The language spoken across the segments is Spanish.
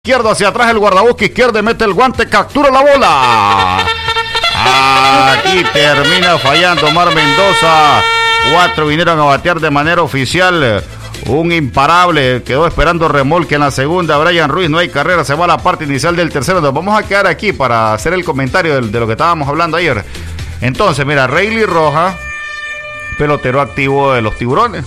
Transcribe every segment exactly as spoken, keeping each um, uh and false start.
Izquierdo hacia atrás el guardabosque izquierdo, mete el guante, captura la bola. Aquí termina fallando Omar Mendoza. Cuatro vinieron a batear de manera oficial. Un imparable quedó esperando remolque en la segunda. Brian Ruiz, no hay carrera, se va a la parte inicial del tercero. Nos vamos a quedar aquí para hacer el comentario de, de lo que estábamos hablando ayer. Entonces, mira, Rayleigh Rojas, pelotero activo de los Tiburones.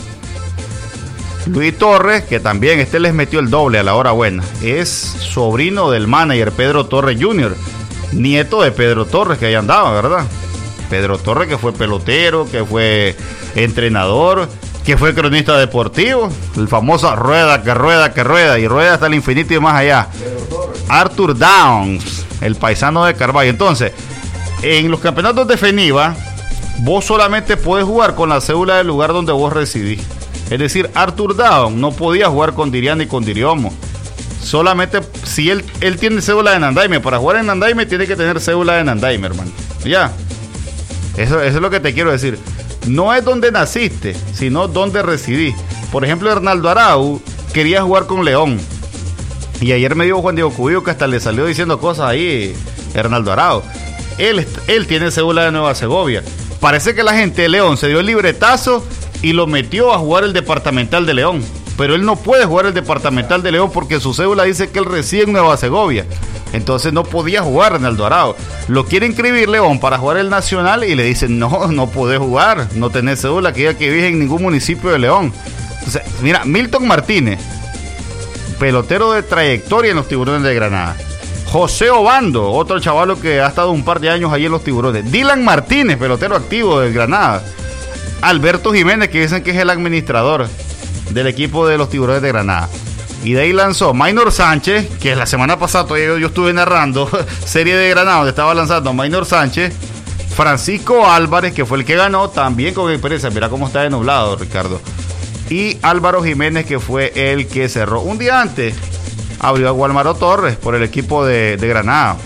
Luis Torres, que también este les metió el doble a la hora buena, es sobrino del manager Pedro Torres junior, nieto de Pedro Torres, que ahí andaba, ¿verdad? Pedro Torres, que fue pelotero, que fue entrenador, que fue cronista deportivo, el famoso rueda, que rueda, que rueda, y rueda hasta el infinito y más allá. Arthur Downs, el paisano de Carvalho. Entonces, en los campeonatos de FENIVA, vos solamente puedes jugar con la cédula del lugar donde vos residís. Es decir, Arthur Downs no podía jugar con Dirian ni con Diriomo. Solamente si él, él tiene cédula de Nandaime. Para jugar en Nandaime tiene que tener cédula de Nandaime, hermano. Ya. Eso, eso es lo que te quiero decir. No es donde naciste, sino donde residís. Por ejemplo, Hernaldo Arau quería jugar con León. Y ayer me dijo Juan Diego Cubillo que hasta le salió diciendo cosas ahí, Hernaldo Arau. Él, él tiene cédula de Nueva Segovia. Parece que la gente de León se dio el libretazo y lo metió a jugar el departamental de León. Pero él no puede jugar el departamental de León porque su cédula dice que él reside en Nueva Segovia. Entonces no podía jugar en el Dorado. Lo quiere inscribir León para jugar el Nacional y le dicen, no, no podés jugar, no tenés cédula que diga que vives en ningún municipio de León. Entonces, mira, Milton Martínez, pelotero de trayectoria en los Tiburones de Granada. José Obando, otro chavalo que ha estado un par de años ahí en los Tiburones. Dylan Martínez, pelotero activo de Granada. Alberto Jiménez, que dicen que es el administrador del equipo de los Tiburones de Granada. Y de ahí lanzó Maynor Sánchez, que la semana pasada todavía yo, yo estuve narrando serie de Granada donde estaba lanzando Maynor Sánchez. Francisco Álvarez, que fue el que ganó, también con experiencia. Mira cómo está de nublado, Ricardo. Y Álvaro Jiménez, que fue el que cerró. Un día antes abrió a Gualmaro Torres por el equipo de, de Granada.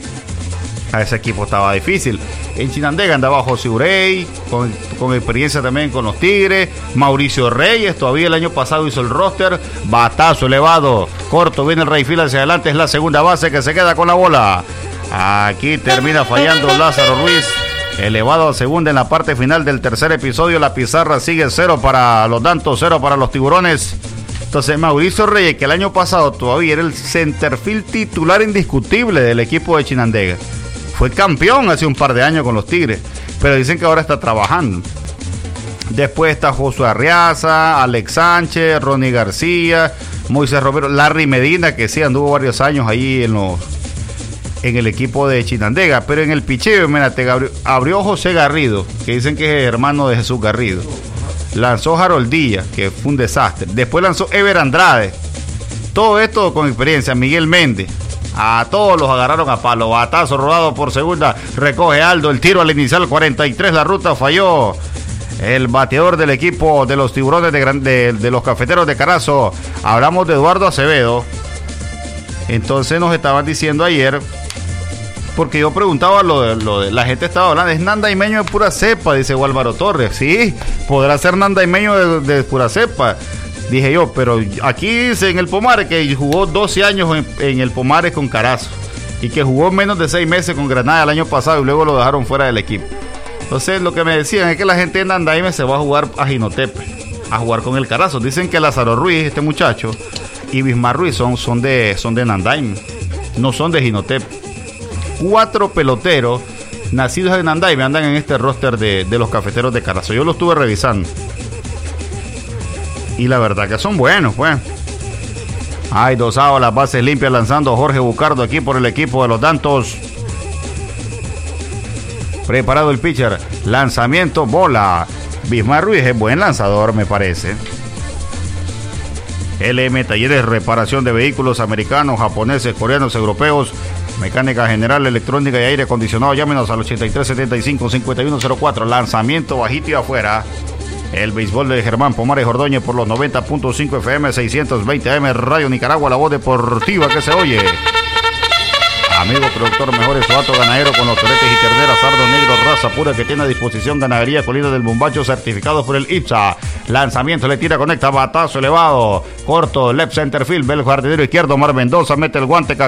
A ese equipo estaba difícil. En Chinandega andaba José Urey, con, con experiencia también con los Tigres. Mauricio Reyes, todavía el año pasado hizo el roster. Batazo elevado, corto, viene el Rayfield hacia adelante. Es la segunda base que se queda con la bola. Aquí termina fallando Lázaro Ruiz. Elevado a segunda en la parte final del tercer episodio. La pizarra sigue cero para los Dantos, cero para los Tiburones. Entonces Mauricio Reyes, que el año pasado todavía era el centerfield titular indiscutible del equipo de Chinandega. Fue campeón hace un par de años con los Tigres, pero dicen que ahora está trabajando. Después está Josué Arriaza, Alex Sánchez, Ronnie García, Moisés Romero, Larry Medina, que sí anduvo varios años ahí en los en el equipo de Chinandega. Pero en el picheo, mírate, abrió, abrió José Garrido, que dicen que es hermano de Jesús Garrido. Lanzó Harold Díaz, que fue un desastre. Después lanzó Ever Andrade. Todo esto con experiencia. Miguel Méndez. A todos los agarraron a palo. Batazo rodado por segunda. Recoge Aldo. El tiro al inicial cuarenta y tres. La ruta falló. El bateador del equipo de los Tiburones de, de, de los Cafeteros de Carazo. Hablamos de Eduardo Acevedo. Entonces nos estaban diciendo ayer, porque yo preguntaba lo de, lo de la gente estaba hablando, es nandaimeño de pura cepa, dice Gualmaro Torres. Sí, podrá ser nandaimeño de, de pura cepa. Dije yo, pero aquí dice en el Pomares que jugó doce años en, en el Pomares con Carazo y que jugó menos de seis meses con Granada el año pasado y luego lo dejaron fuera del equipo. Entonces lo que me decían es que la gente de Nandaime se va a jugar a Jinotepe, a jugar con el Carazo. Dicen que Lázaro Ruiz, este muchacho, y Bismar Ruiz son, son, de, son de Nandaime, no son de Jinotepe. Cuatro peloteros nacidos en Nandaime andan en este roster de, de los Cafeteros de Carazo. Yo lo estuve revisando y la verdad que son buenos, pues. Hay dos outs, las bases limpias, lanzando Jorge Bucardo aquí por el equipo de los Dantos. Preparado el pitcher, lanzamiento, bola. Bismar Ruiz es buen lanzador, me parece. L M Talleres, reparación de vehículos americanos, japoneses, coreanos, europeos, mecánica general, electrónica y aire acondicionado. Llámenos al ochenta y tres setenta y cinco cincuenta y uno cero cuatro. Lanzamiento bajito y afuera. El béisbol de Germán Pomares Ordóñez por los noventa punto cinco F M, seiscientos veinte A M, Radio Nicaragua, la voz deportiva que se oye. Amigo productor, mejore su hato ganadero con los toretes y terneras, sardo negro, raza pura que tiene a disposición Ganadería Colina del Bumbacho, certificados por el I P S A. Lanzamiento, le tira, conecta, batazo elevado, corto, left center field, Bel jardinero izquierdo, Omar Mendoza mete el guante.